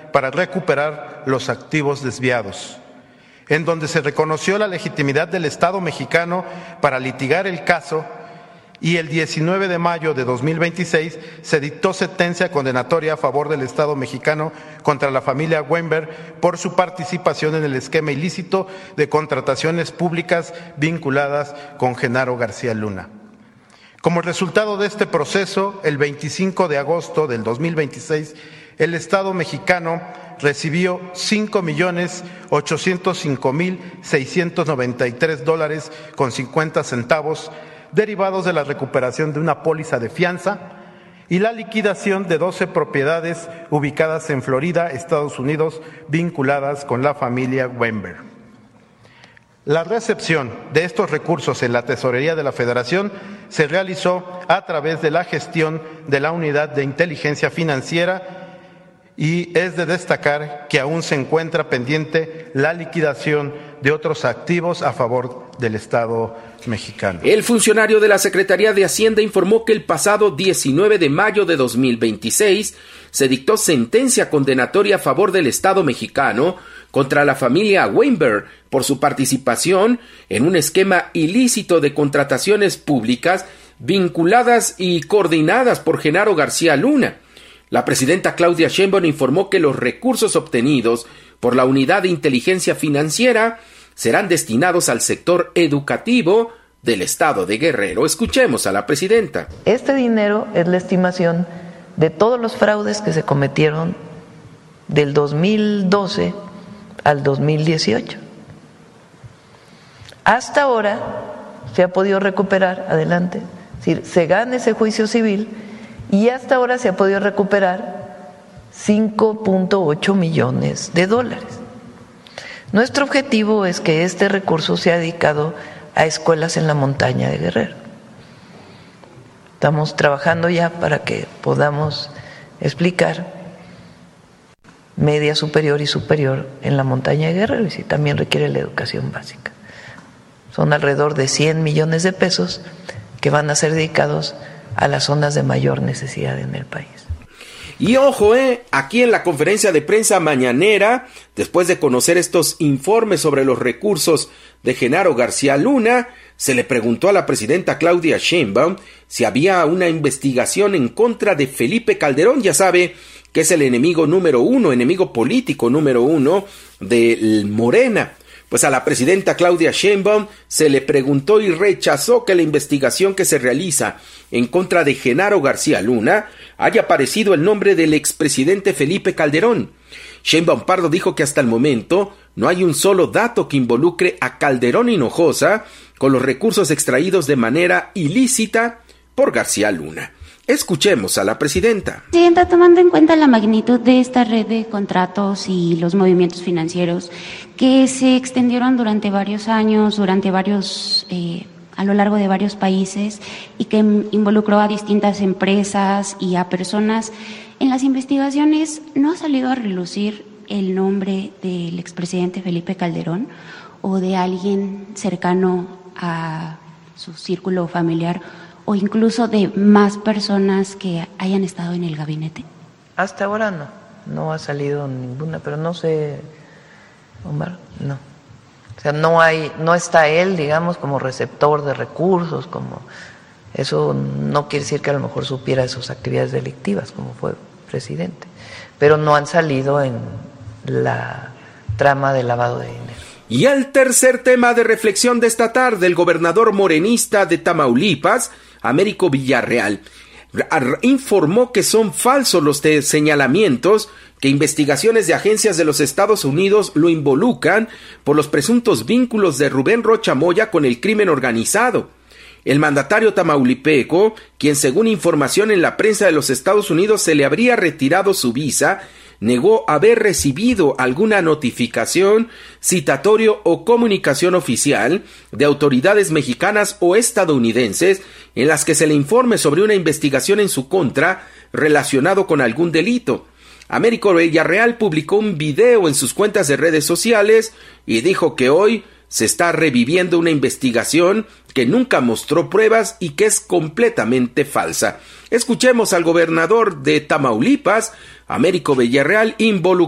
para recuperar los activos desviados, en donde se reconoció la legitimidad del Estado mexicano para litigar el caso, y el 19 de mayo de 2026 se dictó sentencia condenatoria a favor del Estado mexicano contra la familia Weinberg por su participación en el esquema ilícito de contrataciones públicas vinculadas con Genaro García Luna. Como resultado de este proceso, el 25 de agosto del 2026, el Estado mexicano recibió $5,805,693.50 derivados de la recuperación de una póliza de fianza y la liquidación de 12 propiedades ubicadas en Florida, Estados Unidos, vinculadas con la familia Weinberg. La recepción de estos recursos en la Tesorería de la Federación se realizó a través de la gestión de la Unidad de Inteligencia Financiera, y es de destacar que aún se encuentra pendiente la liquidación de otros activos a favor del Estado mexicano. El funcionario de la Secretaría de Hacienda informó que el pasado 19 de mayo de 2026 se dictó sentencia condenatoria a favor del Estado mexicano contra la familia Weinberg por su participación en un esquema ilícito de contrataciones públicas vinculadas y coordinadas por Genaro García Luna. La presidenta Claudia Sheinbaum informó que los recursos obtenidos por la Unidad de Inteligencia Financiera serán destinados al sector educativo del estado de Guerrero. Escuchemos a la presidenta. Este dinero es la estimación de todos los fraudes que se cometieron del 2012 al 2018. Hasta ahora se ha podido recuperar, adelante, es decir, se gana ese juicio civil y hasta ahora se ha podido recuperar $5.8 millones. Nuestro objetivo es que este recurso sea dedicado a escuelas en la montaña de Guerrero. Estamos trabajando ya para que podamos explicar media superior y superior en la montaña de Guerrero, y si también requiere la educación básica. Son alrededor de 100 millones de pesos que van a ser dedicados a las zonas de mayor necesidad en el país. Y ojo, aquí en la conferencia de prensa mañanera, después de conocer estos informes sobre los recursos de Genaro García Luna, se le preguntó a la presidenta Claudia Sheinbaum si había una investigación en contra de Felipe Calderón. Ya sabe que es el enemigo político número uno de Morena. Pues a la presidenta Claudia Sheinbaum se le preguntó y rechazó que la investigación que se realiza en contra de Genaro García Luna haya aparecido el nombre del expresidente Felipe Calderón. Sheinbaum Pardo dijo que hasta el momento no hay un solo dato que involucre a Calderón Hinojosa con los recursos extraídos de manera ilícita por García Luna. Escuchemos a la presidenta. Presidenta, tomando en cuenta la magnitud de esta red de contratos y los movimientos financieros que se extendieron durante varios años, a lo largo de varios países y que involucró a distintas empresas y a personas, en las investigaciones no ha salido a relucir el nombre del expresidente Felipe Calderón o de alguien cercano a su círculo familiar, o incluso de más personas que hayan estado en el gabinete? Hasta ahora no ha salido ninguna, pero no sé, Omar, no. O sea, no está él, digamos, como receptor de recursos, como eso no quiere decir que a lo mejor supiera de sus actividades delictivas, como fue presidente, pero no han salido en la trama de lavado de dinero. Y el tercer tema de reflexión de esta tarde, el gobernador morenista de Tamaulipas, Américo Villarreal, informó que son falsos los señalamientos que investigaciones de agencias de los Estados Unidos lo involucran por los presuntos vínculos de Rubén Rocha Moya con el crimen organizado. El mandatario tamaulipeco, quien según información en la prensa de los Estados Unidos se le habría retirado su visa, negó haber recibido alguna notificación, citatorio o comunicación oficial de autoridades mexicanas o estadounidenses en las que se le informe sobre una investigación en su contra relacionado con algún delito. Américo Villarreal publicó un video en sus cuentas de redes sociales y dijo que hoy se está reviviendo una investigación que nunca mostró pruebas y que es completamente falsa. Escuchemos al gobernador de Tamaulipas, Américo Villarreal, involucrado